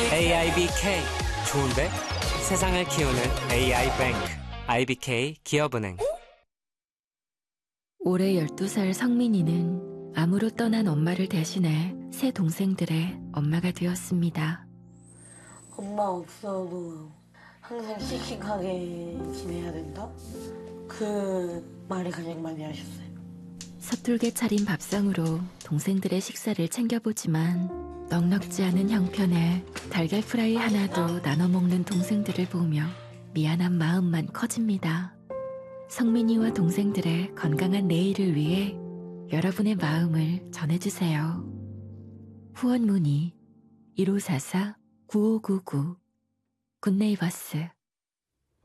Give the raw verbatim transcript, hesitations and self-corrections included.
에이아이비케이 좋은데? 세상을 키우는 에이아이 뱅크 아이비케이 기업은행. 올해 열두 살 성민이는 암으로 떠난 엄마를 대신해 세 동생들의 엄마가 되었습니다. 엄마 없어도 항상 씩씩하게 지내야 된다? 그 말을 가장 많이 하셨어요. 서툴게 차린 밥상으로 동생들의 식사를 챙겨보지만 넉넉지 않은 형편에 달걀 프라이 하나도 나눠 먹는 동생들을 보며 미안한 마음만 커집니다. 성민이와 동생들의 건강한 내일을 위해 여러분의 마음을 전해주세요. 후원 문의 일오사사 구오구구 굿네이버스